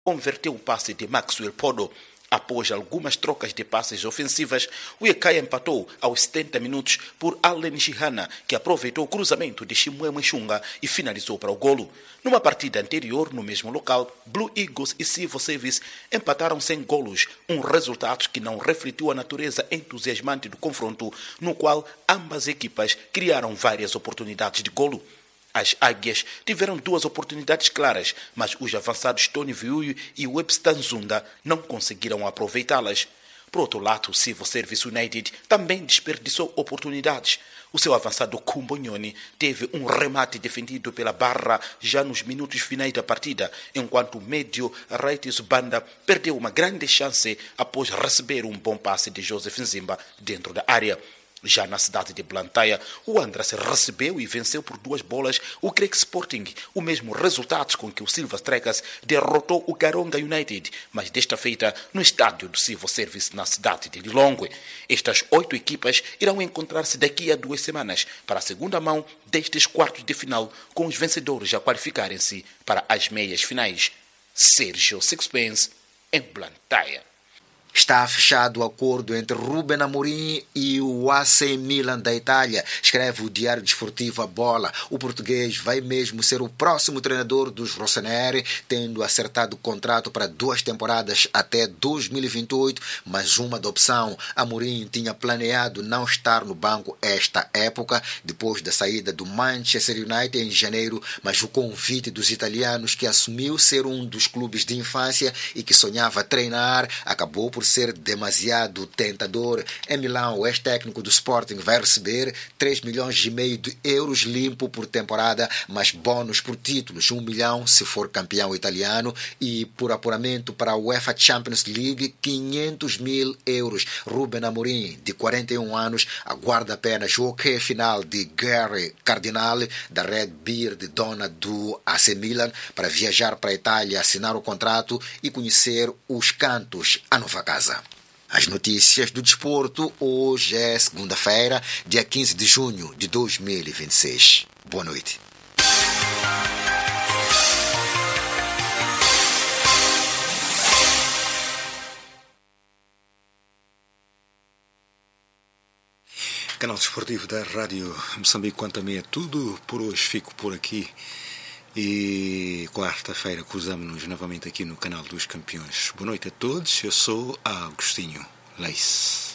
converteu o passe de Maxwell Podo. Após algumas trocas de passes ofensivas, o Iekai empatou aos 70 minutos por Allen Gihana, que aproveitou o cruzamento de Chimwemwe Xunga e finalizou para o golo. Numa partida anterior, no mesmo local, Blue Eagles e Civil Service empataram sem golos, um resultado que não refletiu a natureza entusiasmante do confronto, no qual ambas equipas criaram várias oportunidades de golo. As Águias tiveram 2 oportunidades claras, mas os avançados Tony Viuyu e Webster Nzunda não conseguiram aproveitá-las. Por outro lado, o Civil Service United também desperdiçou oportunidades. O seu avançado Kumbonyoni teve um remate defendido pela barra já nos minutos finais da partida, enquanto o médio Raitis Banda perdeu uma grande chance após receber um bom passe de Joseph Nzimba dentro da área. Já na cidade de Blantyre, o Andras recebeu e venceu por 2 bolas o Craig Sporting, o mesmo resultado com que o Silver Strikers derrotou o Karonga United, mas desta feita no estádio do Civil Service na cidade de Lilongwe. Estas 8 equipas irão encontrar-se daqui a 2 semanas para a segunda mão destes quartos de final, com os vencedores a qualificarem-se para as meias finais. Sérgio Sixpence, em Blantyre. Está fechado o acordo entre Ruben Amorim e o AC Milan da Itália, escreve o Diário Desportivo A Bola. O português vai mesmo ser o próximo treinador dos rossoneri, tendo acertado o contrato para 2 temporadas até 2028, mas uma da opção. Amorim tinha planeado não estar no banco esta época, depois da saída do Manchester United em janeiro, mas o convite dos italianos, que assumiu ser um dos clubes de infância e que sonhava treinar, acabou por ser demasiado tentador. Em Milão, o ex-técnico do Sporting vai receber 3,5 milhões de euros limpo por temporada, mas bônus por títulos, 1 milhão se for campeão italiano, e por apuramento para a UEFA Champions League, 500 mil euros. Ruben Amorim, de 41 anos, aguarda apenas o ok final de Gary Cardinale, da Red Beard, dona do AC Milan, para viajar para a Itália, assinar o contrato e conhecer os cantos à nova casa. As notícias do desporto, hoje é segunda-feira, dia 15 de junho de 2026. Boa noite. Canal Desportivo da Rádio Moçambique, quanto a mim é tudo. Por hoje fico por aqui. E quarta-feira cruzamos-nos novamente aqui no Canal dos Campeões. Boa noite a todos, eu sou Agostinho Leis.